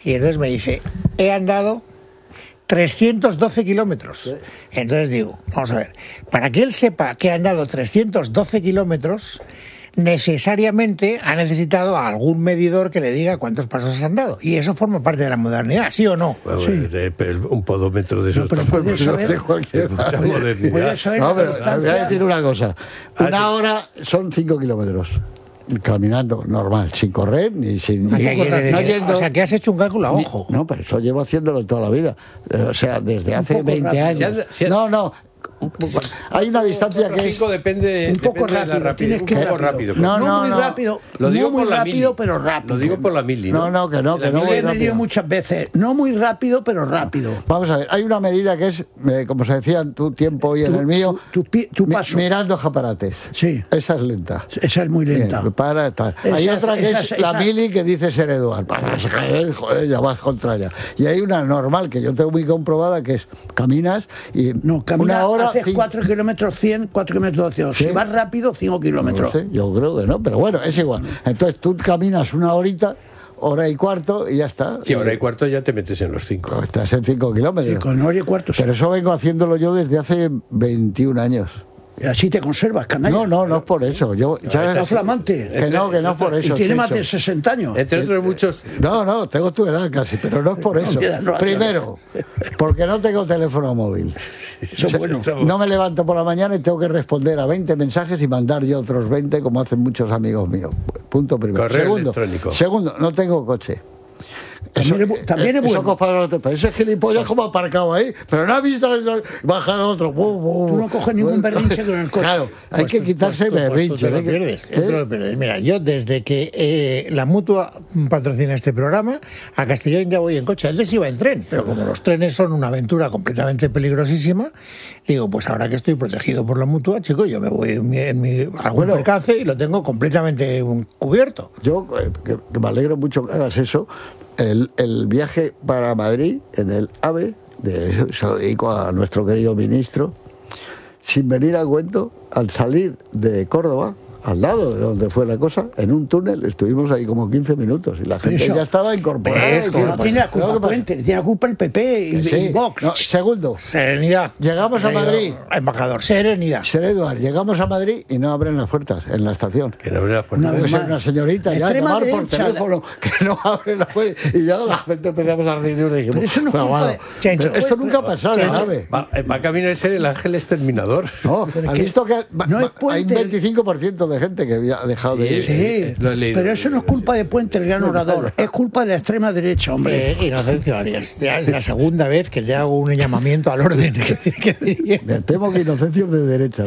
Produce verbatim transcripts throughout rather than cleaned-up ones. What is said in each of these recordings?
Y entonces me dice, he andado trescientos doce kilómetros. Sí. Entonces digo, vamos a ver, para que él sepa que ha andado trescientos doce kilómetros, necesariamente ha necesitado a algún medidor que le diga cuántos pasos han dado. Y eso forma parte de la modernidad, ¿sí o no? Bueno, sí. de, de, un podómetro de esos. No, pero puedes saber, de cualquier mucha modernidad. Saber no, pero voy a decir una cosa. Una ah, sí. hora son cinco kilómetros. Caminando, normal, sin correr ni sin... Ni no yendo, o sea, que has hecho un cálculo a ojo. No, pero eso llevo haciéndolo toda la vida. O sea, desde hace veinte rápido. años. Si has, si has... No, no. Hay una distancia que es depende un poco depende rápido, de la tienes que un poco rápido. No, no, no muy no. rápido. Lo digo no muy por la rápido, mili. pero rápido. Lo digo por la mili. No, no, no que no, que no. Yo he medido muchas veces. No muy rápido, pero rápido. Vamos a ver, hay una medida que es, eh, como se decía en tu tiempo y en tu, el mío, tu, tu, tu paso. Mi, mirando escaparates. Sí. Esa es lenta. Esa es muy lenta. Bien, para, para. Esa, hay otra que esa, es esa, la esa... mili que dice ser Eduard. Para joder, joder, ya vas contra ella. Y hay una normal que yo tengo muy comprobada que es caminas y no, camina, una hora haces cuatro kilómetros cien, cuatro kilómetros doscientos. ¿Sí? Si vas rápido, cinco kilómetros. No sé, yo creo que no, pero bueno, es igual. Entonces tú caminas una horita, hora y cuarto y ya está. Sí, hora y cuarto ya te metes en los cinco. No, estás en cinco kilómetros. Sí, con hora y cuarto. Pero eso vengo haciéndolo yo desde hace veintiún años. Y así te conservas, canalla. No, no, no es por eso. Yo, no, ¿sabes? Está flamante. Que no, que no es por eso. Y tiene más de sesenta años. Entre otros muchos... No, no, tengo tu edad casi, pero no es por eso. No, Primero, porque no tengo teléfono móvil. Eso es bueno. No me levanto por la mañana y tengo que responder a veinte mensajes y mandar yo otros veinte, como hacen muchos amigos míos. Punto primero. Correo segundo, electrónico. Segundo, no tengo coche. También, eso, es, también es bueno. Eso, pero ese gilipollas como aparcado ahí, pero no ha visto bajar otro. Tú no coges ningún berrinche con el coche. Claro, hay pues que quitarse pues, berrinche. Pues, pierdes, ¿eh? pierdes. Mira, yo desde que eh, la Mutua patrocina este programa, a Castellón ya voy en coche. Antes iba en tren, pero como los trenes son una aventura completamente peligrosísima, digo, pues ahora que estoy protegido por la Mutua, chico, yo me voy en mi, en mi algún bueno, percance y lo tengo completamente cubierto. Yo, eh, que, que me alegro mucho que hagas eso. El, el viaje para Madrid en el AVE, de, se lo dedico a nuestro querido ministro, sin venir a cuento, al salir de Córdoba, al lado de donde fue la cosa, en un túnel, estuvimos ahí como quince minutos y la gente eso, ya estaba incorporada. Es que no tiene la culpa Puente, tiene la culpa el P P y, sí, y Vox. No, segundo, serenidad. Llegamos a Madrid. Embajador, serenidad. Ser Eduard, llegamos a Madrid y no abren las puertas en la estación. Que no abren las puertas. Una, una, una señorita ya llamar por teléfono que no abren las puertas y ya la gente empezamos a reír y dijimos, pero eso no pero bueno, de... Chencho, pero esto nunca ha pasado, ¿sabes? Va, va a caminar ser el ángel exterminador. No, has visto que no va, hay un veinticinco por ciento de gente que había dejado sí, de ir. Sí, lo he leído, pero eso no es culpa de Puente, el gran orador, es culpa de la extrema derecha, hombre. Eh, Inocencio Arias, ya es la segunda vez que le hago un llamamiento al orden. Me temo que Inocencio es de derecha.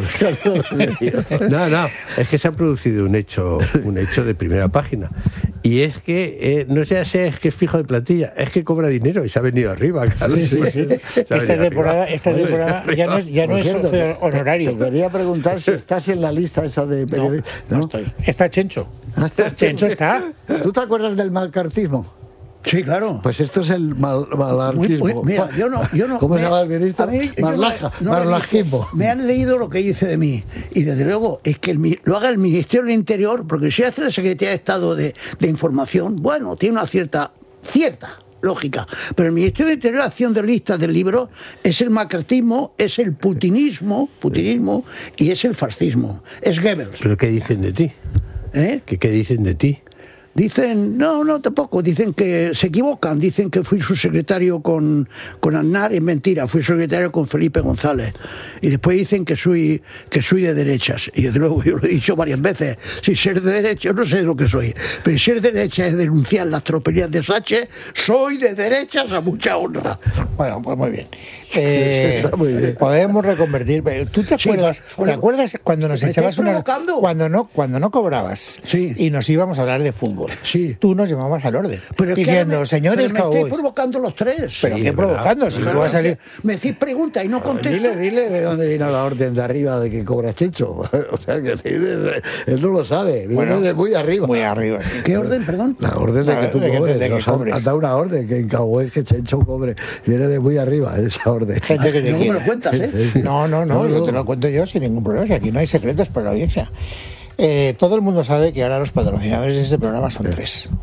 No, no, es que se ha producido un hecho, un hecho de primera página. Y es que, eh, no sé si es que es fijo de plantilla, es que cobra dinero y se ha venido arriba. Claro, sí, sí, sí. Esta temporada, esta temporada ya no es, ya no es cierto, honorario. Te quería preguntar si estás en la lista esa de periodistas. No, no, no estoy. Está Chencho. ¿Ah, está Chencho está. ¿Tú te acuerdas del malcartismo? Sí, claro. Pues esto es el mal, malarquismo. Muy, muy, mira, yo no, yo no, ¿Cómo me, se llama el ministro? Marlaja, no, marlajismo. Me han leído lo que dice de mí. Y desde luego es que el, lo haga el Ministerio del Interior, porque si hace la Secretaría de Estado de, de Información, bueno, tiene una cierta, cierta lógica. Pero el Ministerio del Interior, acción de listas del libro, es el macartismo, es el putinismo, putinismo y es el fascismo. Es Goebbels. ¿Pero qué dicen de ti? ¿Eh? ¿Qué, qué dicen de ti? Dicen, no, no, tampoco, dicen que se equivocan, dicen que fui su secretario con, con Aznar, es mentira, fui secretario con Felipe González. Y después dicen que soy que soy de derechas. Y desde luego yo lo he dicho varias veces, si ser de derecha, no sé de lo que soy, pero si ser de derecha es denunciar las tropelías de Sánchez, soy de derechas a mucha honra. Bueno, pues muy bien. Eh, Está muy bien. Podemos reconvertir. ¿Tú te acuerdas, sí, bueno, ¿te acuerdas cuando nos echabas una, cuando no cuando no cobrabas sí. y nos íbamos a hablar de fútbol? Sí. Tú nos llamabas al orden. Pero diciendo, me, señores pero me cowboys. estáis provocando los tres. ¿Pero sí, qué provocando? Si tú vas a salir... Me decís preguntas y no contesto. Dile, dile de dónde vino la orden de arriba de que cobra Chencho. O sea, que él no lo sabe. Viene bueno, de muy arriba. Muy arriba. ¿Qué orden, perdón? La orden de la, que tú de que, cobres. de que Nos cobres. ha, ha dado una orden que en Cowboys que Chencho cobre. Viene de muy arriba esa orden. Gente que te no me lo cuentas, ¿eh? No, no, no, no, no. Te lo cuento yo sin ningún problema. Si aquí no hay secretos para la audiencia. Eh, todo el mundo sabe que ahora los patrocinadores de este programa son tres.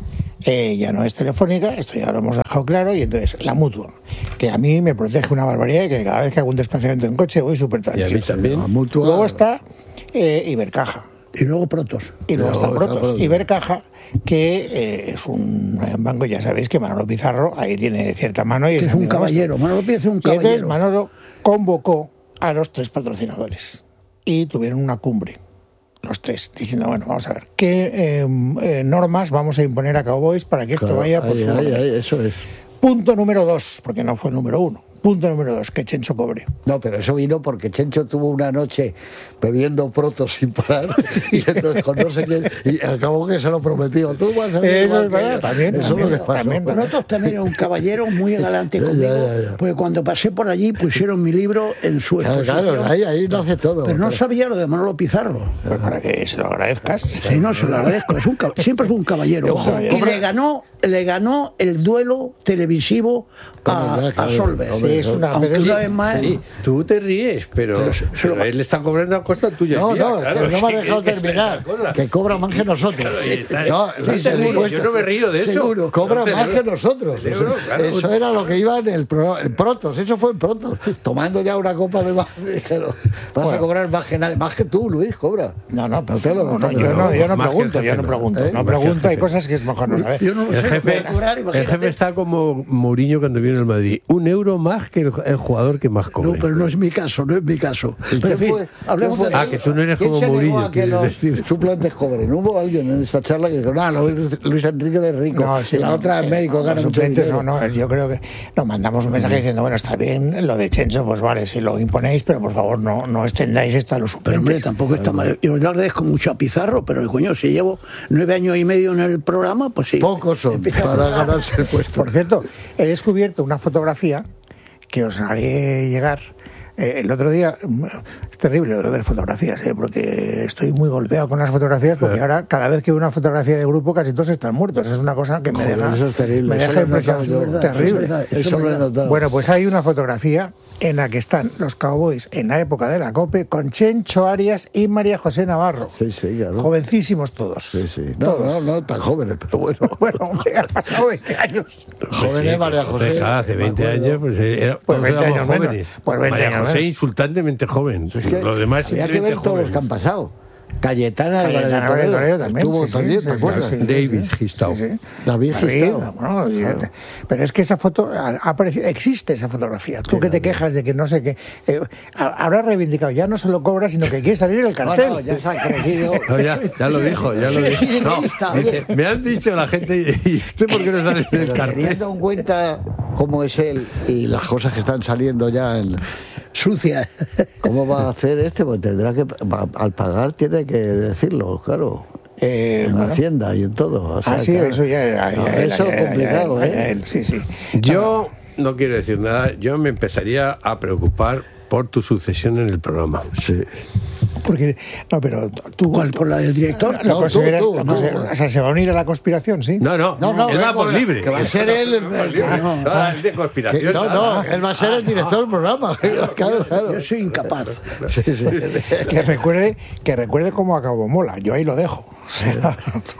eh, ya no es telefónica, esto ya lo hemos dejado claro, y entonces la Mutua, que a mí me protege una barbaridad, que cada vez que hago un desplazamiento en coche voy súper tranquilo. Y a mí también. La Mutua... Luego está eh, Ibercaja. Y luego Protos. Y luego está Luego está Protos. Protos. Ibercaja, que eh, es un banco, ya sabéis que Manolo Pizarro ahí tiene cierta mano. Y Que es un caballero. Manolo Pizarro es un Y entonces caballero. Manolo convocó a los tres patrocinadores y tuvieron una cumbre, los tres, diciendo, bueno, vamos a ver, ¿qué eh, eh, normas vamos a imponer a Cowboys para que esto Claro, vaya por ahí, su ahí, orden? ahí, eso es. Punto número dos, porque no fue el número uno. Punto número dos, que Chencho cobre. No, pero eso vino porque Chencho tuvo una noche bebiendo protos sin parar y entonces con no sé quién, y acabó que se lo prometió. Tú vas a ver Eso igual es que verdad, ella. también, Eso también, es lo que pasó. también, Protos también era un caballero muy galante Ya, conmigo, ya, ya. porque cuando pasé por allí pusieron mi libro en su Claro, exposición. claro, ahí, ahí lo hace todo. Pero no sabía lo de Manolo Pizarro. Pues para que se lo agradezcas. Sí, no, se lo agradezco. Es un, cab- siempre fue un caballero. Ojo, Y hombre. le ganó, le ganó el duelo televisivo a, Hombre, ya, claro, a Solver. hombre, Sí, es una- Aunque pero es- una vez más... Sí, tú te ríes, pero, Pero se- se lo- pero él está cobrando a costa tuya. No, mía, no, claro, que no me ha que- dejado que esa es terminar. la cosa. Que cobra más que nosotros. Claro, y está- No, sí, el seguro, impuesto- yo no me río de eso. Seguro. Cobra Entonces, más no- que nosotros. Celebro, claro. Eso era lo que iba en el, pro, el Protos, eso fue el Protos. Tomando ya una copa de más. Dijeron, vas Bueno. a cobrar más que nadie, más que tú, Luis, cobra. No, no, pero te lo- no, no, no, yo no, yo no más que el pregunto, yo jefe, no no. pregunto, ¿Eh? no Más que el pregunto, hay jefe. cosas que es mejor no saber. Yo no lo El sé, jefe, voy a cobrar, el imagínate. jefe está como Mourinho cuando vino al Madrid. Un euro más que el, el jugador que más cobre. No, pero no es mi caso, no es mi caso. ¿Y Pero en quién fin, fue? hablemos ¿Quién de... fue? Ah, que tú no eres ¿Quién como se negó Mourinho, a que quieres los decir. suplentes cobren? Hubo alguien en esa charla que dijo, no, Luis, Luis Enrique de Rico, No, sí, y la no, otra sí, es médico, no, gana los mucho suplentes, dinero. no, no, yo creo que nos mandamos un mensaje diciendo, bueno, está bien lo de Chencho, pues vale, si lo imponéis, pero por favor no, no extendáis esto a los Pero suplentes. hombre, tampoco está mal. Yo le agradezco mucho a Pizarro, pero coño, si llevo nueve años y medio en el programa, pues sí. Pocos son Empieza a para pagar. ganarse el puesto. Por cierto, he descubierto una fotografía que os haré llegar. Eh, el otro día, mm, es terrible lo de ver fotografías, eh, porque estoy muy golpeado con las fotografías, porque ahora cada vez que veo una fotografía de grupo casi todos están muertos. Es una cosa que me Joder, deja, eso es terrible, me eso deja lo he notado impresionado. yo. Es verdad, Terrible. es verdad, Eso es lo he verdad. notado. Bueno, pues hay una fotografía en la que están los Cowboys en la época de la COPE con Chencho Arias y María José Navarro. Sí, sí, claro. Jovencísimos todos. Sí, sí. No, Todos. no, no tan jóvenes, pero bueno. Bueno, hombre, ha pasado veinte años. Jóvenes, María José. Entonces, claro, hace me veinte acuerdo. años, pues eh, era, Pues todos veinte éramos años menos. jóvenes. Pues veinte María años José menos. insultantemente joven. Es que Los demás había que simplemente ver todos los que han jóvenes. pasado. Cayetana Cayetana Álvarez Álvarez de Toledo Toledo también, estuvo sí, sí, también, sí, ¿te sí, acuerdas? sí. David Gistau. Sí, sí. David David, Gistau. bueno, y- Claro. pero es que esa foto ha ha aparecido, existe esa fotografía. Tú que te quejas de que no sé qué, eh, a- habrá reivindicado, ya no solo cobra, sino que quiere salir en el cartel. No, no, ya se ha crecido. No, ya, ya lo dijo, ya lo Sí, dijo. sí, No, ahí está. dice, me han dicho la gente, ¿y usted por qué no sale en el Pero cartel? teniendo en cuenta cómo es él y las cosas que están saliendo ya en... Sucia. ¿Cómo va a hacer este? Pues tendrá que... va- al pagar tiene que decirlo, claro. Eh, En bueno. Hacienda y en todo. O sea, Ah, sí, que- eso ya, ya- No, ya- eso ya- es ya- complicado, ya- ¿eh? ya- ya- Sí, sí. Yo no quiero decir nada, yo me empezaría a preocupar por tu sucesión en el programa. Sí. Porque, no, pero tú... ¿Cuál? ¿Por la del director? ¿Lo No, consideras- tú, tú, lo tú. consideras- O sea, ¿se va a unir a la conspiración, sí? No, no, No, no, él va que- por libre. que va a ser él el- el que- No, no, el de Que- conspiración. no, no, él va a ser el director del programa. Claro, claro. Yo soy incapaz. Sí, sí. Que recuerde, que recuerde cómo acabó Mola. Yo ahí lo dejo. O sea,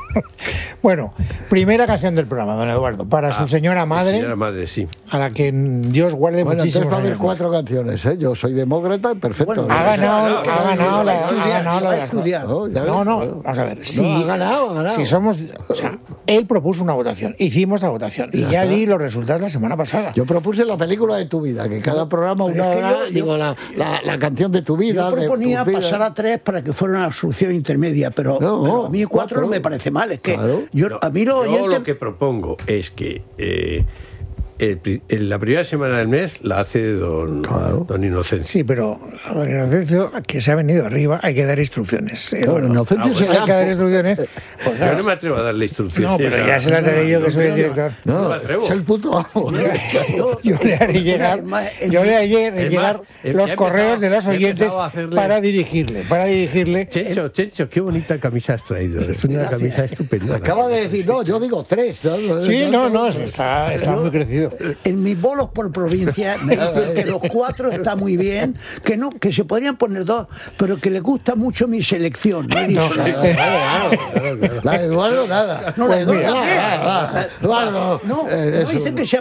bueno, primera canción del programa, don Eduardo, para su señora madre, Señora madre, sí. a la que Dios guarde Bueno, entonces muchísimos va a haber años. cuatro canciones, ¿eh? Yo soy demócrata, perfecto. Bueno, Ha ganado, No, no, ha no, ganado no, la, no, ha estudiar, ganado la va de a las- estudiar. No, ya No, ves, no, claro. vamos a ver. No, Si, ha ganado, ha ganado. si somos, o sea, él propuso una votación, hicimos la votación y Ya ya está. di los resultados la semana pasada. Yo propuse la película de tu vida, que cada programa Pero una es que hora, yo- yo- digo, la, la, la canción de tu vida. Yo de proponía tu vida. pasar a tres para que fuera una solución intermedia, pero, No, pero a mí cuatro, cuatro. no me parece mal. Es que Claro. yo, a mí los Yo oyentes... lo que propongo es que eh, el pri- en la primera semana del mes la hace don, Claro. don Inocencio. Sí, pero a don Inocencio, que se ha venido arriba, hay que dar instrucciones. Eduardo. Inocencio Ah, se bueno, hay da- que dar instrucciones. Pues Yo claro. no me atrevo a darle instrucciones. No, pero ya se las daré yo, que soy el director. No, No me atrevo. es el puto amo. Yo le haré llegar, Es más, el- yo le haré es más, llegar he- los he correos de los empezado- he oyentes empezado a hacerle- para dirigirle, para dirigirle. Chencho, Chencho, qué bonita camisa has traído. Es una Gracias. camisa estupenda. Acaba de decir, no, yo digo tres. ¿no? Sí, no, no, está, está muy crecido. en mis bolos por provincia me dicen que los cuatro está muy bien, que no, que se podrían poner dos, pero que les gusta mucho mi selección. No, no, claro, claro, claro, claro. La de Eduardo nada. No, la de Pues Eduardo, mira, ¿qué? nada, nada. Eduardo. No, eh, no dicen que se